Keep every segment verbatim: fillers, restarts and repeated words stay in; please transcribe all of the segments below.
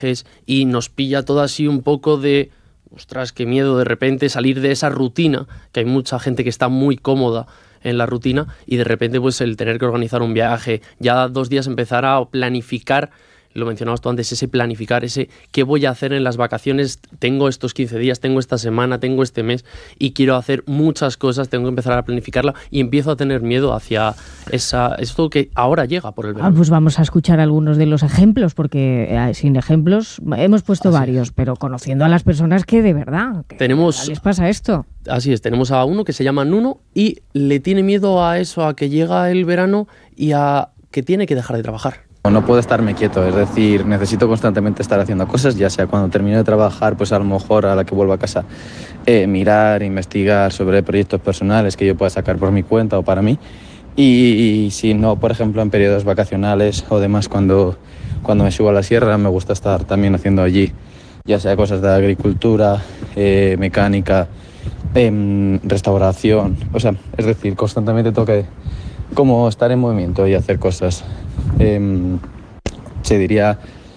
y nos pilla todo así un poco de, ostras, qué miedo de repente salir de esa rutina, que hay mucha gente que está muy cómoda en la rutina y de repente pues el tener que organizar un viaje, ya dos días empezar a planificar, lo mencionabas tú antes, ese planificar, ese qué voy a hacer en las vacaciones, tengo estos quince días, tengo esta semana, tengo este mes y quiero hacer muchas cosas, tengo que empezar a planificarla y empiezo a tener miedo hacia esa, esto que ahora llega por el verano. Ah, pues vamos a escuchar algunos de los ejemplos, porque eh, sin ejemplos hemos puesto Así varios, es. pero conociendo a las personas que de verdad que tenemos, les pasa esto. Así es, tenemos a uno que se llama Nuno y le tiene miedo a eso, a que llega el verano y a que tiene que dejar de trabajar. No puedo estarme quieto, es decir, necesito constantemente estar haciendo cosas, ya sea cuando termine de trabajar, pues a lo mejor a la que vuelva a casa, eh, mirar, investigar sobre proyectos personales que yo pueda sacar por mi cuenta o para mí. Y, y si no, por ejemplo, en periodos vacacionales o demás, cuando, cuando me subo a la sierra, me gusta estar también haciendo allí, ya sea cosas de agricultura, eh, mecánica, eh, restauración, o sea, es decir, constantemente tengo que como estar en movimiento y hacer cosas. Eh, se diría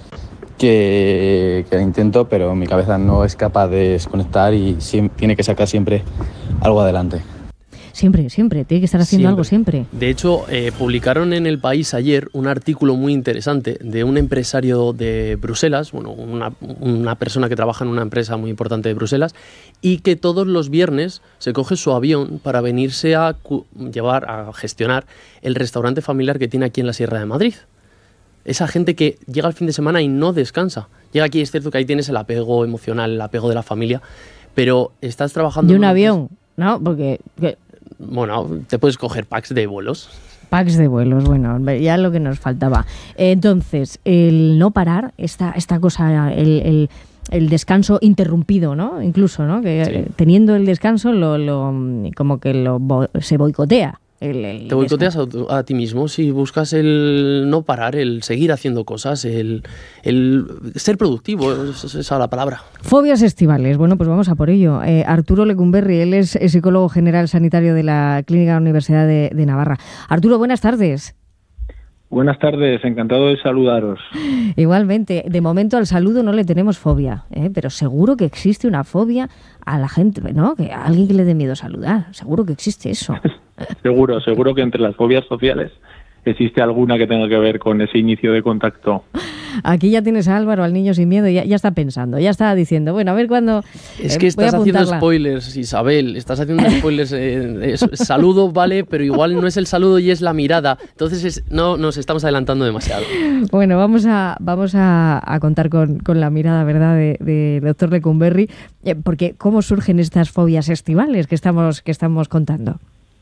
que, que intento, pero mi cabeza no es capaz de desconectar y siempre, tiene que sacar siempre algo adelante. Siempre, siempre, tiene que estar haciendo siempre. algo siempre. De hecho, eh, publicaron en El País ayer un artículo muy interesante de un empresario de Bruselas, bueno, una, una persona que trabaja en una empresa muy importante de Bruselas, y que todos los viernes se coge su avión para venirse a cu- llevar, a gestionar el restaurante familiar que tiene aquí en la Sierra de Madrid. Esa gente que llega el fin de semana y no descansa. Llega aquí, es cierto que ahí tienes el apego emocional, el apego de la familia, pero estás trabajando... De un avión, ¿no? Porque... Que... Bueno, te puedes coger packs de vuelos. Packs de vuelos, bueno, ya lo que nos faltaba. Entonces, el no parar, esta, esta cosa, el, el, el descanso interrumpido, ¿no? Incluso, ¿no? Que sí. Teniendo el descanso, lo, lo, como que lo se boicotea. El, el Te boicoteas a, a ti mismo si buscas el no parar, el seguir haciendo cosas, el, el ser productivo, esa es la palabra. Fobias estivales, bueno, pues vamos a por ello. Eh, Arturo Lecumberri, él es, es psicólogo general sanitario de la Clínica de la Universidad de, de Navarra. Arturo, buenas tardes. Buenas tardes, encantado de saludaros. Igualmente, de momento al saludo no le tenemos fobia, ¿eh? Pero seguro que existe una fobia a la gente, ¿no? Que a alguien que le dé miedo saludar, seguro que existe eso. Seguro, seguro que entre las fobias sociales existe alguna que tenga que ver con ese inicio de contacto. Aquí ya tienes a Álvaro, al niño sin miedo, ya, ya está pensando, ya está diciendo, bueno, a ver cuándo... Es que eh, estás haciendo spoilers, Isabel, estás haciendo spoilers, eh, es, saludo vale, pero igual no es el saludo y es la mirada, entonces es, no nos estamos adelantando demasiado. Bueno, vamos a vamos a, a contar con, con la mirada, ¿verdad?, de, de doctor Lecumberri, eh, porque ¿cómo surgen estas fobias estivales que estamos, que estamos contando?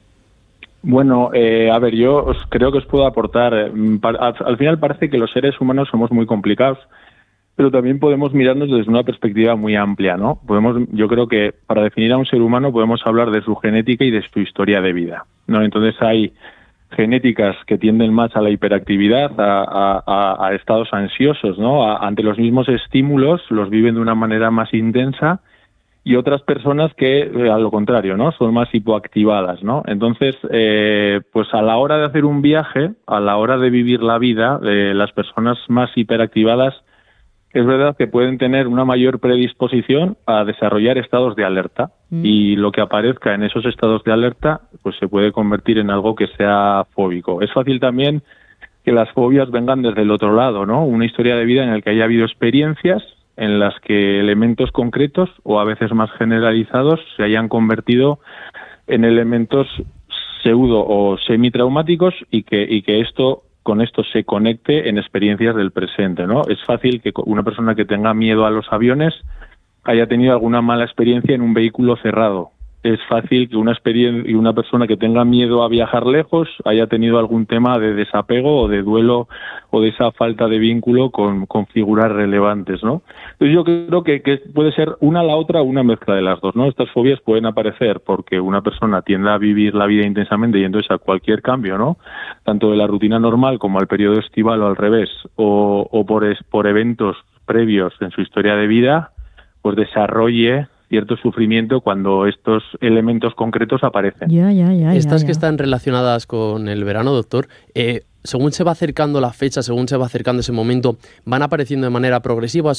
Bueno, eh, a ver, yo os, creo que os puedo aportar. Eh, par, al, al final parece que los seres humanos somos muy complicados, pero también podemos mirarnos desde una perspectiva muy amplia, ¿no? Podemos, yo creo que para definir a un ser humano podemos hablar de su genética y de su historia de vida, ¿no? Entonces hay genéticas que tienden más a la hiperactividad, a, a, a estados ansiosos, ¿no? A, ante los mismos estímulos los viven de una manera más intensa. Y otras personas que, eh, a lo contrario, ¿no? Son más hipoactivadas, ¿no? Entonces, eh, pues a la hora de hacer un viaje, a la hora de vivir la vida, eh, las personas más hiperactivadas, es verdad que pueden tener una mayor predisposición a desarrollar estados de alerta. Mm. Y lo que aparezca en esos estados de alerta, pues se puede convertir en algo que sea fóbico. Es fácil también que las fobias vengan desde el otro lado, ¿no? Una historia de vida en la que haya habido experiencias en las que elementos concretos o a veces más generalizados se hayan convertido en elementos pseudo o semitraumáticos y que y que esto con esto se conecte en experiencias del presente, ¿no? Es fácil que una persona que tenga miedo a los aviones haya tenido alguna mala experiencia en un vehículo cerrado. Es fácil que una experiencia, una persona que tenga miedo a viajar lejos haya tenido algún tema de desapego o de duelo o de esa falta de vínculo con, con figuras relevantes, ¿no? Entonces yo creo que, que puede ser una la otra, una mezcla de las dos, ¿no? Estas fobias pueden aparecer porque una persona tiende a vivir la vida intensamente y entonces a cualquier cambio, ¿no? Tanto de la rutina normal como al periodo estival o al revés, o, o por, es, por eventos previos en su historia de vida, pues desarrolle cierto sufrimiento cuando estos elementos concretos aparecen. Ya, ya, ya, Estas ya, ya. que están relacionadas con el verano, doctor, eh, según se va acercando la fecha, según se va acercando ese momento, ¿van apareciendo de manera progresiva